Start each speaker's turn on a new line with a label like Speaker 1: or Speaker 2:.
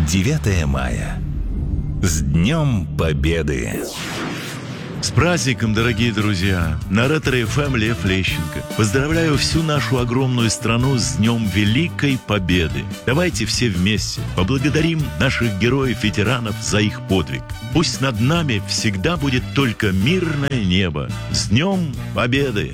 Speaker 1: 9 мая. С Днем Победы!
Speaker 2: С праздником, дорогие друзья! На Ретро-ФМ Лев Лещенко. Поздравляю всю нашу огромную страну с Днем Великой Победы. Давайте все вместе поблагодарим наших героев-ветеранов за их подвиг. Пусть над нами всегда будет только мирное небо. С Днем Победы!